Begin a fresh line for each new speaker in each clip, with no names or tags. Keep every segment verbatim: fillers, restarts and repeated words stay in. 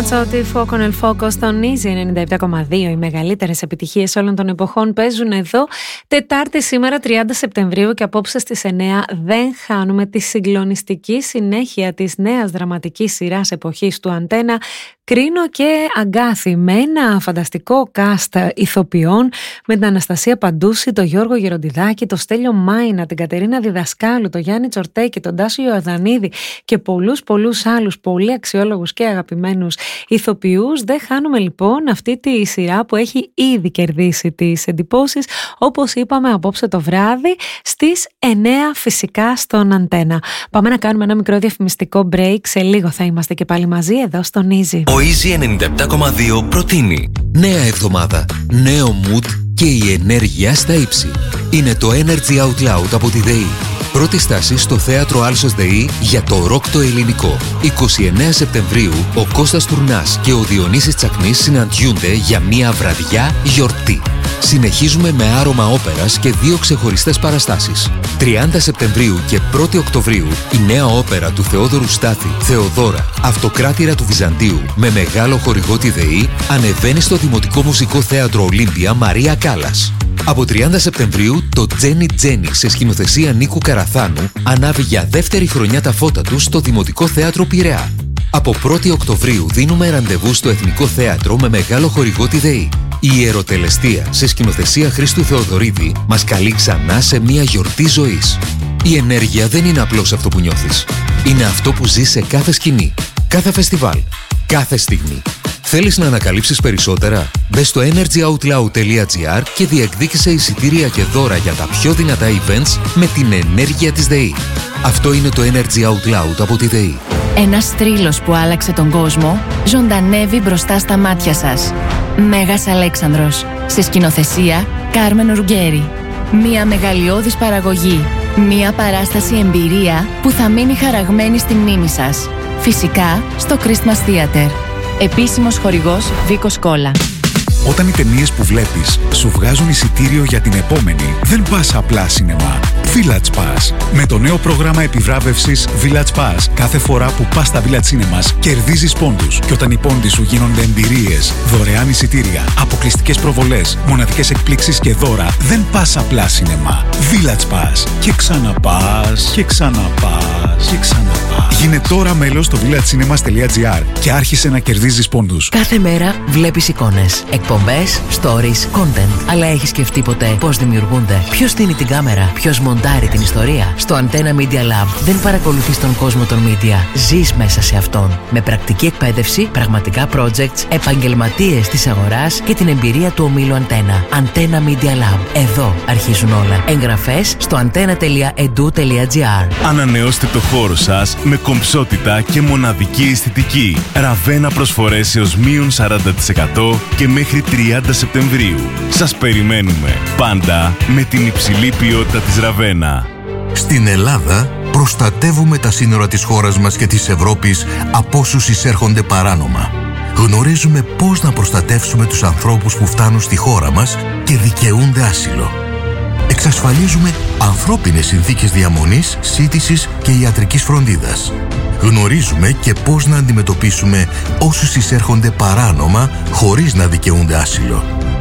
Ραματσότη, Φόκον Ελ Φόκο στον Easy ενενήντα επτά κόμμα δύο. Οι μεγαλύτερες επιτυχίες όλων των εποχών παίζουν εδώ. Τετάρτη σήμερα, τριάντα Σεπτεμβρίου, και απόψε στις εννέα δεν χάνουμε τη συγκλονιστική συνέχεια της νέας δραματικής σειράς εποχής του Αντένα, Κρίνο και Αγκάθη, με ένα φανταστικό cast ηθοποιών, με την Αναστασία Παντούση, τον Γιώργο Γεροντιδάκη, τον Στέλιο Μάινα, την Κατερίνα Διδασκάλου, τον Γιάννη Τσορτέκη, τον Τάσο Ιωδανίδη και πολλούς πολλούς άλλους πολύ αξιόλογους και αγαπημένους ηθοποιούς. Δεν χάνουμε λοιπόν αυτή τη σειρά που έχει ήδη κερδίσει τις εντυπώσεις, όπως είπαμε, απόψε το βράδυ στις εννέα φυσικά στον Αντένα. Πάμε να κάνουμε ένα μικρό διαφημιστικό break. Σε λίγο θα είμαστε και πάλι μαζί εδώ στον Easy.
Ο Easy ενενήντα επτά κόμμα δύο προτείνει νέα εβδομάδα, νέο mood και η ενέργεια στα ύψη. Είναι το Energy Out Loud από τη ΔΕΗ. Πρώτη στάση στο θέατρο Άλσος ΔΕΗ για το ροκ το ελληνικό. είκοσι εννέα Σεπτεμβρίου ο Κώστας Τουρνάς και ο Διονύσης Τσακνής συναντιούνται για μια βραδιά γιορτή. Συνεχίζουμε με άρωμα όπερας και δύο ξεχωριστές παραστάσεις. τριάντα Σεπτεμβρίου και πρώτη Οκτωβρίου η νέα όπερα του Θεόδωρου Στάθη, Θεοδώρα, Αυτοκράτηρα του Βυζαντίου, με μεγάλο χορηγό τη ΔΕΗ, ανεβαίνει στο Δημοτικό Μουσικό Θέατρο Ολύμπια Μαρία Κάλλας. Από τριάντα Σεπτεμβρίου το Τζένι Τζένι σε σκηνοθεσία Νίκου Καραθάνου ανάβει για δεύτερη χρονιά τα φώτα του στο Δημοτικό Θέατρο Πειραιά. Από πρώτη Οκτωβρίου δίνουμε ραντεβού στο Εθνικό Θέατρο με μεγάλο χορηγό τη ΔΕΗ. Η Ιεροτελεστία σε σκηνοθεσία Χρήστου Θεοδωρίδη μας καλεί ξανά σε μια γιορτή ζωής. Η ενέργεια δεν είναι απλώς αυτό που νιώθεις. Είναι αυτό που ζεις σε κάθε σκηνή, κάθε φεστιβάλ, κάθε στιγμή. Θέλεις να ανακαλύψεις περισσότερα? Μπες στο energy out loud τελεία gr και διεκδίκησε εισιτήρια και δώρα για τα πιο δυνατά events με την ενέργεια της ΔΕΗ. Αυτό είναι το Energy Out Loud από τη ΔΕΗ.
Ένας θρύλος που άλλαξε τον κόσμο ζωντανεύει μπροστά στα μάτια σας. Μέγας Αλέξανδρος, σε σκηνοθεσία Κάρμεν Ρουγκέρι. Μια μεγαλειώδης παραγωγή. Μια παράσταση εμπειρία που θα μείνει χαραγμένη στη μνήμη σας. Φυσικά στο Christmas Theater. Επίσημος χορηγός Βίκος Κόλλα.
Όταν οι ταινίες που βλέπεις σου βγάζουν εισιτήριο για την επόμενη, δεν πας απλά σινεμά. Village Pass. Με το νέο πρόγραμμα επιβράβευσης Village Pass, κάθε φορά που πας στα Village Cinemas κερδίζεις πόντους. Και όταν οι πόντοι σου γίνονται εμπειρίες, δωρεάν εισιτήρια, αποκλειστικές προβολές, μοναδικές εκπλήξεις και δώρα, δεν πας απλά σινεμά. Village Pass. Και ξαναπάς, και ξαναπάς, και ξαναπάς. Γίνε τώρα μέλος στο village cinemas τελεία gr και άρχισε να κερδίζεις πόντους.
Κάθε μέρα βλέπεις εικόνες, εκπομπές, stories, content. Αλλά έχεις σκεφτεί ποτέ πώς δημιουργούνται? Ποιος στείνει την κάμερα? Ποιος μοντάρει την ιστορία? Στο Antenna Media Lab δεν παρακολουθείς τον κόσμο των media. Ζεις μέσα σε αυτόν. Με πρακτική εκπαίδευση, πραγματικά projects, επαγγελματίες της αγοράς και την εμπειρία του ομίλου Antenna. Antenna Media Lab. Εδώ αρχίζουν όλα. Εγγραφές στο antenna τελεία edu τελεία gr.
Ανανεώστε το χώρο σας με κομψότητα και μοναδική αισθητική. Ραβένα προσφορές έως μείον σαράντα τοις εκατό και μέχρι τριάντα Σεπτεμβρίου. Σας περιμένουμε πάντα με την υψηλή ποιότητα της Ραβένα.
Στην Ελλάδα προστατεύουμε τα σύνορα της χώρας μας και της Ευρώπης από όσους εισέρχονται παράνομα. Γνωρίζουμε πώς να προστατεύσουμε τους ανθρώπους που φτάνουν στη χώρα μας και δικαιούνται άσυλο. Εξασφαλίζουμε ανθρώπινες συνθήκες διαμονής, σύντησης και ιατρικής φροντίδας. Γνωρίζουμε και πώς να αντιμετωπίσουμε όσους εισέρχονται παράνομα χωρίς να δικαιούνται άσυλο.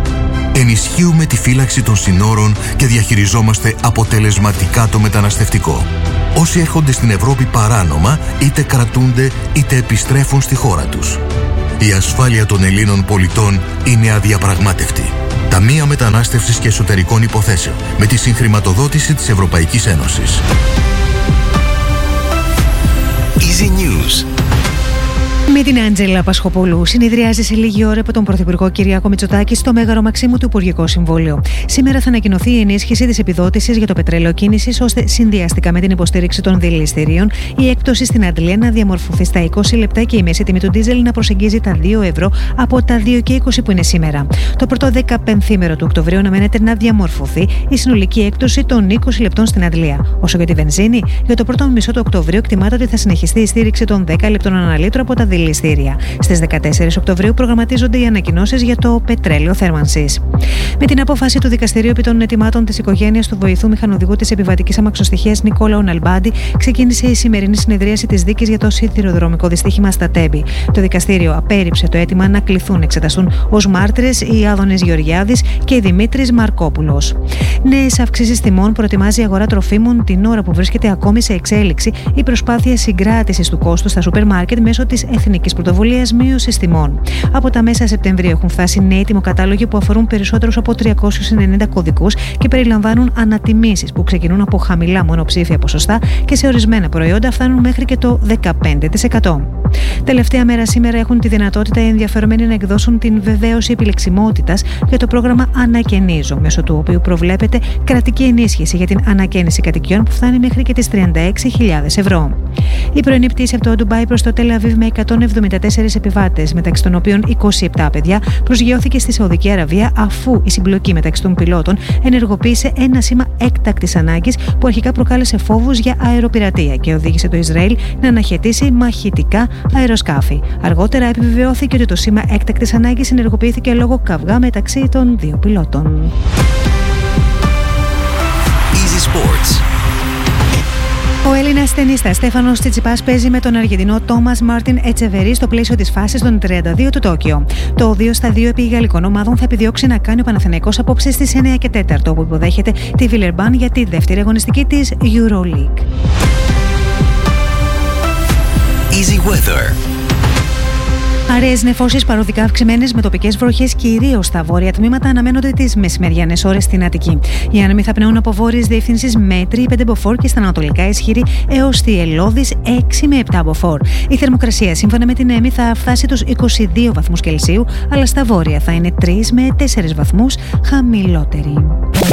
Ενισχύουμε τη φύλαξη των συνόρων και διαχειριζόμαστε αποτελεσματικά το μεταναστευτικό. Όσοι έρχονται στην Ευρώπη παράνομα είτε κρατούνται είτε επιστρέφουν στη χώρα τους. Η ασφάλεια των Ελλήνων πολιτών είναι αδιαπραγμάτευτη. Ταμεία Μετανάστευσης και Εσωτερικών Υποθέσεων με τη συγχρηματοδότηση της Ευρωπαϊκής Ένωσης.
Easy News.
Με την Άντζελα Πασχοπούλου συνεδριάζει σε λίγη ώρα από τον Πρωθυπουργό Κυριάκο Μητσοτάκη στο Μέγαρο Μαξίμου του Υπουργικό Συμβούλιο. Σήμερα θα ανακοινωθεί η ενίσχυση της επιδότησης για το πετρέλαιο κίνησης, ώστε συνδυαστικά με την υποστήριξη των δηληστηρίων η έκπτωση στην Αντλία να διαμορφωθεί στα είκοσι λεπτά και η μέση τιμή του ντίζελ να προσεγγίζει τα δύο ευρώ από τα δύο και είκοσι που είναι σήμερα. Το πρώτο δεκαπενθήμερο του Οκτωβρίου αναμένεται να διαμορφωθεί η συνολική έκπτωση των είκοσι λεπτών στην Αντλία. Όσο για τη βενζίνη, για το πρώτο μισό του Οκτωβρίου εκτιμάται ότι θα συνεχιστεί η στήριξη των δέκα λεπτών ανά λίτρο από τα δηληστήρια. δηληστήρια. Στις δεκατέσσερις Οκτωβρίου προγραμματίζονται οι ανακοινώσεις για το πετρέλαιο θέρμανσης. Με την απόφαση του δικαστηρίου επί των αιτημάτων της οικογένειας του βοηθού μηχανοδηγού της επιβατικής αμαξοστοιχείας Νικόλαου Ναλμπάντη, ξεκίνησε η σημερινή συνεδρίαση της δίκης για το σιδηροδρομικό δυστύχημα στα Τέμπη. Το δικαστήριο απέρριψε το αίτημα να κληθούν να εξεταστούν ως μάρτυρες η Άδωνης Γεωργιάδης και η Δημήτρης Μαρκόπουλος. Νέες αυξήσεις τιμών προετοιμάζει η αγορά τροφίμων την ώρα που βρίσκεται ακόμη σε εξέλιξη η προσπάθεια συγκράτησης του κόστου στα σούπερ μάρκετ μέσω της Εθνικής Πρωτοβουλίας Μείωσης Τιμών. Από τα μέσα Σεπτεμβρίου έχουν φτάσει νέοι τιμοκατάλογοι που αφορούν περισσότερους από τριακόσιους ενενήντα κωδικούς και περιλαμβάνουν ανατιμήσεις που ξεκινούν από χαμηλά μονοψήφια ποσοστά και σε ορισμένα προϊόντα φτάνουν μέχρι και το δεκαπέντε τοις εκατό. Τελευταία μέρα σήμερα έχουν τη δυνατότητα οι ενδιαφερομένοι να εκδώσουν την βεβαίωση επιλεξιμότητας για το πρόγραμμα Ανακαινίζω, μέσω του οποίου προβλέπεται κρατική ενίσχυση για την ανακαίνιση κατοικιών που φτάνει μέχρι και τις τριάντα έξι χιλιάδες ευρώ. Η πρωινή πτήση από το Ντουμπάι προς το Τελ Αβίβ με εκατόν εβδομήντα τέσσερις επιβάτες, μεταξύ των οποίων είκοσι επτά παιδιά, προσγειώθηκε στη Σαουδική Αραβία αφού η συμπλοκή μεταξύ των πιλότων ενεργοποίησε ένα σήμα έκτακτης ανάγκης που αρχικά προκάλεσε φόβους για αεροπειρατεία και οδήγησε το Ισραήλ να αναχαιτήσει μαχητικά αεροσκάφη. Αργότερα επιβεβαιώθηκε ότι το σήμα έκτακτης ανάγκης ενεργοποιήθηκε λόγω καυγά μεταξύ των δύο πιλότων.
Easy Sports.
Ο Έλληνας τενίστας Στέφανος Τσιτσιπάς παίζει με τον Αργεντινό Τόμας Μάρτιν Ετσεβερί στο πλαίσιο της φάσης των τριάντα δύο του Τόκιο. Το δύο στα δύο επί γαλλικών ομάδων θα επιδιώξει να κάνει ο Παναθηναϊκός απόψε στις εννιά και τέσσερα, όπου υποδέχεται τη Βιλερμπάν για τη δεύτερη αγωνιστική της EuroLeague.
Easy Weather.
Αραιές νεφώσεις παροδικά αυξημένες με τοπικές βροχές κυρίως στα βόρεια τμήματα αναμένονται τις μεσημεριανές ώρες στην Αττική. Οι άνεμοι θα πνέουν από βόρειες διευθύνσεις μέτρη πέντε μποφόρ και στα ανατολικά ισχυρή έως τη Ελλώδης έξι με επτά μποφόρ. Η θερμοκρασία σύμφωνα με την ΕΜΗ θα φτάσει τους είκοσι δύο βαθμούς Κελσίου, αλλά στα βόρεια θα είναι τρεις με τέσσερις βαθμούς χαμηλότερη.